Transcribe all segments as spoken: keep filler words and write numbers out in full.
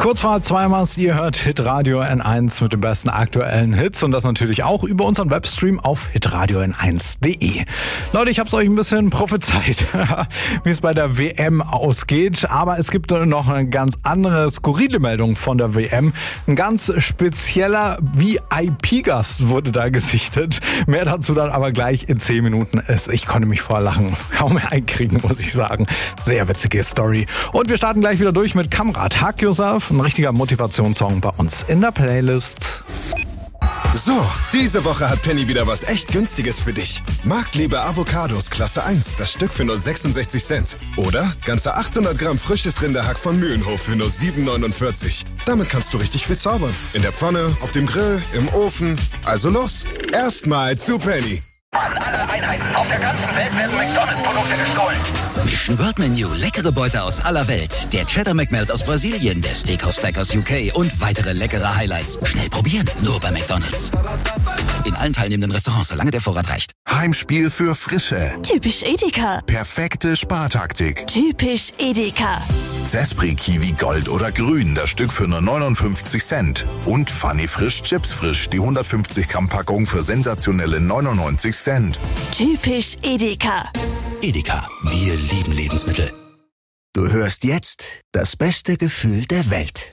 Kurz vor halb zwei Mal, ihr hört Hitradio N eins mit den besten aktuellen Hits und das natürlich auch über unseren Webstream auf hitradio n eins punkt d e. Leute, ich hab's euch ein bisschen prophezeit, wie es bei der W M ausgeht, aber es gibt noch eine ganz andere skurrile Meldung von der W M. Ein ganz spezieller V I P-Gast wurde da gesichtet. Mehr dazu dann aber gleich in zehn Minuten. Ich konnte mich vor Lachen kaum mehr einkriegen, muss ich sagen. Sehr witzige Story. Und wir starten gleich wieder durch mit Kamrat, Hug Yourself, ein richtiger Motivationssong bei uns in der Playlist. So, diese Woche hat Penny wieder was echt Günstiges für dich. Marktliebe Avocados Klasse eins, das Stück für nur sechsundsechzig Cent. Oder ganze achthundert Gramm frisches Rinderhack von Mühlenhof für nur sieben neunundvierzig. Damit kannst du richtig viel zaubern. In der Pfanne, auf dem Grill, im Ofen. Also los, erstmal zu Penny. An alle Einheiten auf der ganzen Welt werden McDonalds-Produkte gestohlen. Mission World Menu, leckere Beute aus aller Welt. Der Cheddar McMelt aus Brasilien, der Steakhouse Stack aus U K und weitere leckere Highlights. Schnell probieren, nur bei McDonalds. In allen teilnehmenden Restaurants, solange der Vorrat reicht. Heimspiel für Frische. Typisch Edeka. Perfekte Spartaktik. Typisch Edeka. Zespri Kiwi Gold oder Grün, das Stück für nur neunundfünfzig Cent. Und Funny Frisch Chips Frisch, die hundertfünfzig Gramm Packung für sensationelle neunundneunzig Cent. Typisch Edeka. Edeka, wir lieben Lebensmittel. Du hörst jetzt das beste Gefühl der Welt.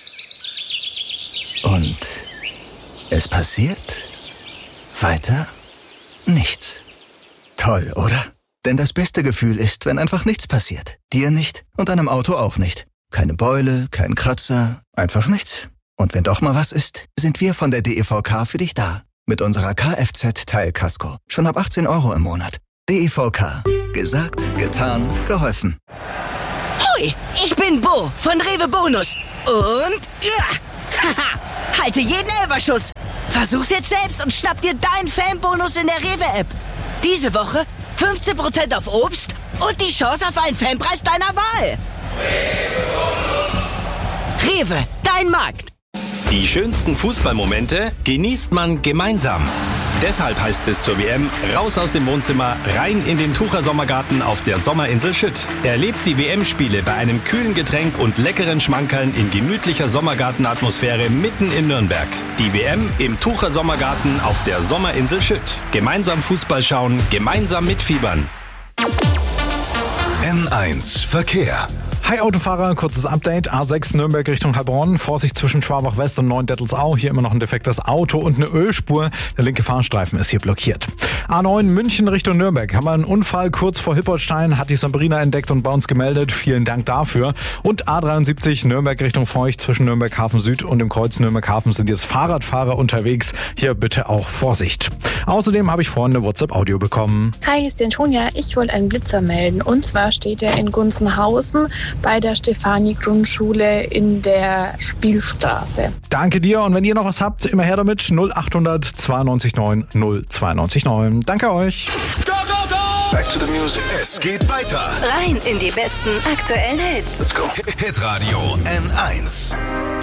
Und es passiert weiter nichts. Toll, oder? Denn das beste Gefühl ist, wenn einfach nichts passiert. Dir nicht und deinem Auto auch nicht. Keine Beule, kein Kratzer, einfach nichts. Und wenn doch mal was ist, sind wir von der D E V K für dich da. Mit unserer Kfz-Teilkasko. Schon ab achtzehn Euro im Monat. D E V K. Gesagt, getan, geholfen. Hui, ich bin Bo von Rewe Bonus. Und ja, haha, halte jeden Elferschuss. Versuch's jetzt selbst und schnapp dir deinen Fanbonus in der Rewe-App. Diese Woche fünfzehn Prozent auf Obst und die Chance auf einen Fanpreis deiner Wahl. Rewe, dein Markt. Die schönsten Fußballmomente genießt man gemeinsam. Deshalb heißt es zur W M, raus aus dem Wohnzimmer, rein in den Tucher Sommergarten auf der Sommerinsel Schütt. Erlebt die W M-Spiele bei einem kühlen Getränk und leckeren Schmankerln in gemütlicher Sommergartenatmosphäre mitten in Nürnberg. Die W M im Tucher Sommergarten auf der Sommerinsel Schütt. Gemeinsam Fußball schauen, gemeinsam mitfiebern. N eins Verkehr. Hi Autofahrer, kurzes Update. A sechs Nürnberg Richtung Heilbronn. Vorsicht zwischen Schwabach West und Neuendettelsau. Hier immer noch ein defektes Auto und eine Ölspur. Der linke Fahrstreifen ist hier blockiert. A neun München Richtung Nürnberg. Haben wir einen Unfall kurz vor Hippolstein. Hat die Sabrina entdeckt und bei uns gemeldet. Vielen Dank dafür. Und A dreiundsiebzig Nürnberg Richtung Feucht. Zwischen Nürnberg Hafen Süd und dem Kreuz Nürnberg Hafen sind jetzt Fahrradfahrer unterwegs. Hier bitte auch Vorsicht. Außerdem habe ich vorhin eine WhatsApp-Audio bekommen. Hi, hier ist die Antonia. Ich wollte einen Blitzer melden. Und zwar steht er in Gunzenhausen bei der Stefanie-Grundschule in der Spielstraße. Danke dir und wenn ihr noch was habt, immer her damit. null achthundert zweiundneunzig neun null zweiundneunzig neun. Danke euch. Go, go, go! Back to the music. Es geht weiter. Rein in die besten aktuellen Hits. Let's go. Hitradio N eins.